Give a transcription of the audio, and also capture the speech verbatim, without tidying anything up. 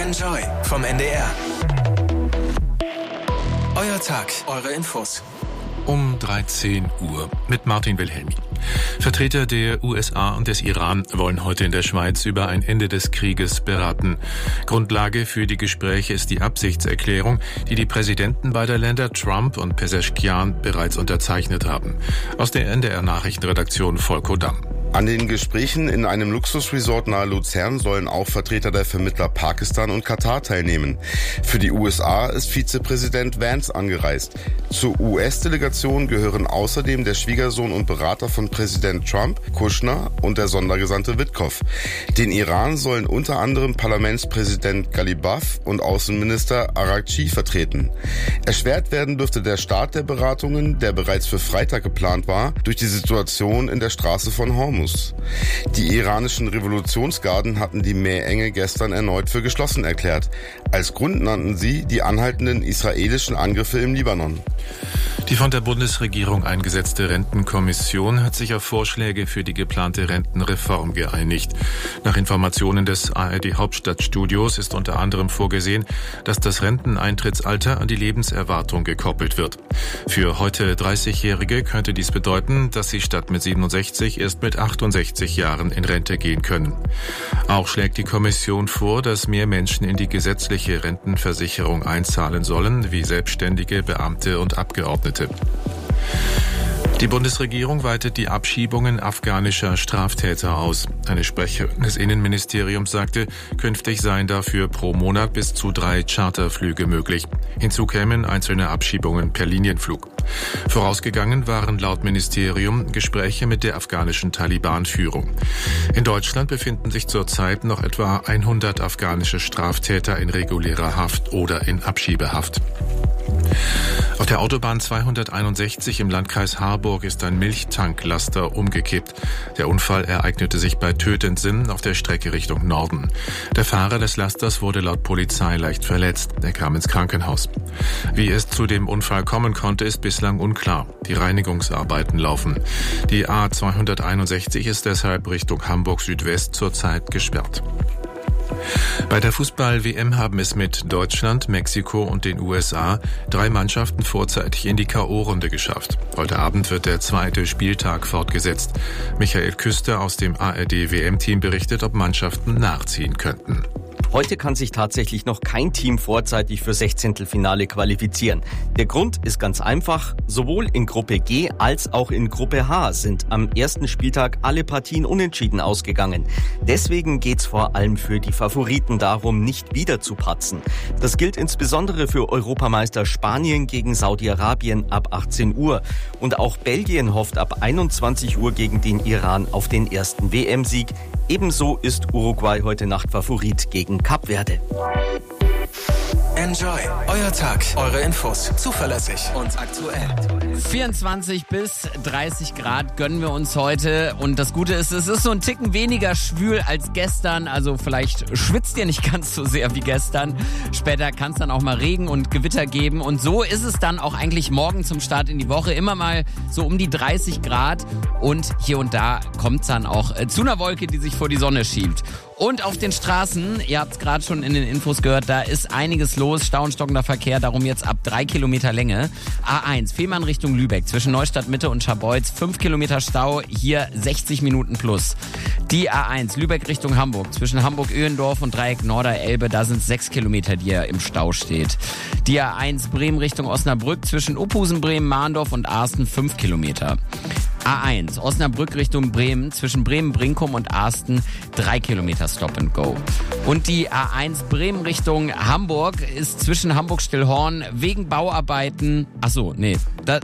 Enjoy vom N D R. Euer Tag, eure Infos. Um dreizehn Uhr mit Martin Wilhelmi. Vertreter der U S A und des Iran wollen heute in der Schweiz über ein Ende des Krieges beraten. Grundlage für die Gespräche ist die Absichtserklärung, die die Präsidenten beider Länder Trump und Pezeshkian bereits unterzeichnet haben. Aus der N D R-Nachrichtenredaktion Volko Damm. An den Gesprächen in einem Luxusresort nahe Luzern sollen auch Vertreter der Vermittler Pakistan und Katar teilnehmen. Für die U S A ist Vizepräsident Vance angereist. Zur U S-Delegation gehören außerdem der Schwiegersohn und Berater von Präsident Trump, Kushner, und der Sondergesandte Witkoff. Den Iran sollen unter anderem Parlamentspräsident Ghalibaf und Außenminister Araghchi vertreten. Erschwert werden dürfte der Start der Beratungen, der bereits für Freitag geplant war, durch die Situation in der Straße von Hormuz. Die iranischen Revolutionsgarden hatten die Meerenge gestern erneut für geschlossen erklärt. Als Grund nannten sie die anhaltenden israelischen Angriffe im Libanon. Die von der Bundesregierung eingesetzte Rentenkommission hat sich auf Vorschläge für die geplante Rentenreform geeinigt. Nach Informationen des A R D-Hauptstadtstudios ist unter anderem vorgesehen, dass das Renteneintrittsalter an die Lebenserwartung gekoppelt wird. Für heute dreißigjährige könnte dies bedeuten, dass sie statt mit siebenundsechzig erst mit achtundsechzig Jahren in Rente gehen können. Auch schlägt die Kommission vor, dass mehr Menschen in die gesetzliche Rentenversicherung einzahlen sollen, wie Selbstständige, Beamte und Abgeordnete. Die Bundesregierung weitet die Abschiebungen afghanischer Straftäter aus. Eine Sprecherin des Innenministeriums sagte, künftig seien dafür pro Monat bis zu drei Charterflüge möglich. Hinzu kämen einzelne Abschiebungen per Linienflug. Vorausgegangen waren laut Ministerium Gespräche mit der afghanischen Taliban-Führung. In Deutschland befinden sich zurzeit noch etwa hundert afghanische Straftäter in regulärer Haft oder in Abschiebehaft. Auf der Autobahn zweihunderteinundsechzig im Landkreis Harburg ist ein Milchtanklaster umgekippt. Der Unfall ereignete sich bei Tötensen auf der Strecke Richtung Norden. Der Fahrer des Lasters wurde laut Polizei leicht verletzt. Er kam ins Krankenhaus. Wie es zu dem Unfall kommen konnte, ist bislang unklar. Die Reinigungsarbeiten laufen. Die A zweihunderteinundsechzig ist deshalb Richtung Hamburg Südwest zurzeit gesperrt. Bei der Fußball-W M haben es mit Deutschland, Mexiko und den U S A drei Mannschaften vorzeitig in die K O-Runde geschafft. Heute Abend wird der zweite Spieltag fortgesetzt. Michael Küster aus dem A R D-W M-Team berichtet, ob Mannschaften nachziehen könnten. Heute kann sich tatsächlich noch kein Team vorzeitig für Sechzehntelfinale qualifizieren. Der Grund ist ganz einfach. Sowohl in Gruppe G als auch in Gruppe H sind am ersten Spieltag alle Partien unentschieden ausgegangen. Deswegen geht's vor allem für die Favoriten darum, nicht wieder zu patzen. Das gilt insbesondere für Europameister Spanien gegen Saudi-Arabien ab achtzehn Uhr. Und auch Belgien hofft ab einundzwanzig Uhr gegen den Iran auf den ersten W M-Sieg. Ebenso ist Uruguay heute Nacht Favorit gegen Kap Verde. Enjoy. Euer Tag, eure Infos. Zuverlässig und aktuell. vierundzwanzig bis dreißig Grad gönnen wir uns heute. Und das Gute ist, es ist so ein Ticken weniger schwül als gestern. Also vielleicht schwitzt ihr nicht ganz so sehr wie gestern. Später kann es dann auch mal Regen und Gewitter geben. Und so ist es dann auch eigentlich morgen zum Start in die Woche. Immer mal so um die dreißig Grad. Und hier und da kommt es dann auch zu einer Wolke, die sich vor die Sonne schiebt. Und auf den Straßen, ihr habt es gerade schon in den Infos gehört, da ist einiges los. Stau und stockender Verkehr, darum jetzt ab drei Kilometer Länge. A eins, Fehmarn Richtung Lübeck, zwischen Neustadt Mitte und Scharbeutz, fünf Kilometer Stau, hier sechzig Minuten plus. Die A eins, Lübeck Richtung Hamburg, zwischen Hamburg-Öhendorf und Dreieck Norderelbe, da sind sechs Kilometer, die im Stau steht. Die A eins, Bremen Richtung Osnabrück, zwischen Uphusen, Bremen, Mahndorf und Arsten, fünf Kilometer. A eins, Osnabrück Richtung Bremen, zwischen Bremen-Brinkum und Arsten, drei Kilometer Stop and Go. Und die A eins Bremen Richtung Hamburg ist zwischen Hamburg-Stillhorn wegen Bauarbeiten, ach so, nee, da,